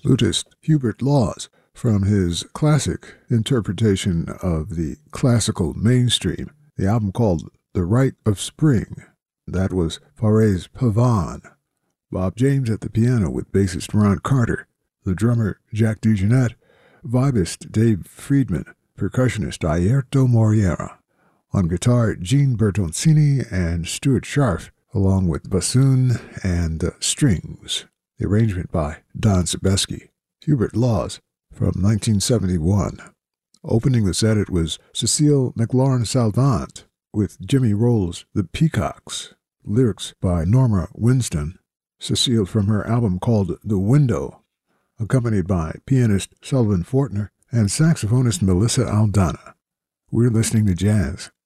flutist Hubert Laws from his classic interpretation of the classical mainstream, the album called The Rite of Spring. That was Fares Pavan. Bob James at the piano with bassist Ron Carter, the drummer Jack DeJohnette, vibist Dave Friedman, percussionist Aierto Moriera. On guitar, Gene Bertoncini and Stuart Scharf, along with bassoon and strings. The arrangement by Don Sebesky. Hubert Laws from 1971. Opening the set, it was Cecile McLaurin Salvant with Jimmy Rolls' The Peacocks. Lyrics by Norma Winston. Cecile from her album called The Window, accompanied by pianist Sullivan Fortner and saxophonist Melissa Aldana. We're listening to jazz